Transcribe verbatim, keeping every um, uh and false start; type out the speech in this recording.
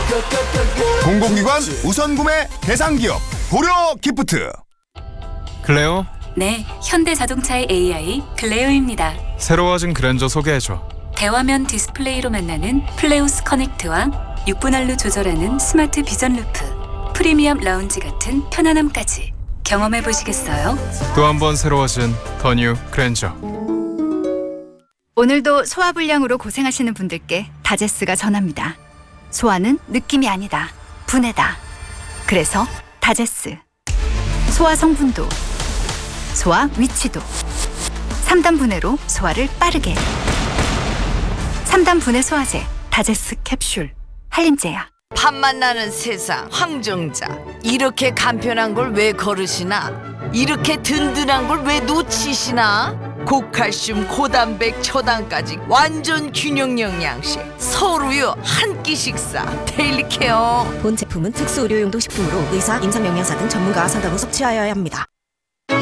공공기관 우선 구매 대상 기업 고려 기프트. 클레오, 네, 현대자동차의 에이아이 클레오입니다. 새로워진 그랜저 소개해줘. 대화면 디스플레이로 만나는 플레오스 커넥트와 육 분할로 조절하는 스마트 비전 루프, 프리미엄 라운지 같은 편안함까지 경험해 보시겠어요? 또 한 번 새로워진 더 뉴 그랜저. 오늘도 소화불량으로 고생하시는 분들께 다제스가 전합니다. 소화는 느낌이 아니다, 분해다. 그래서 다제스. 소화 성분도, 소화 위치도, 삼 단 분해로 소화를 빠르게. 삼 단 분해 소화제 다제스 캡슐. 한림제야. 밥만 나는 세상 황정자, 이렇게 간편한 걸 왜 거르시나? 이렇게 든든한 걸 왜 놓치시나? 고칼슘, 고단백, 초당까지 완전 균형 영양식 서울우유 한 끼 식사 데일리 케어. 본 제품은 특수 의료용도 식품으로 의사, 임상영양사 등 전문가와 상담 후 섭취하여야 합니다.